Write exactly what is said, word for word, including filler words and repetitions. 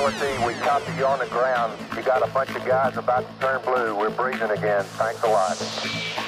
visibility. We copy you on the ground. You got a bunch of guys about to turn blue. We're breathing again. Thanks a lot.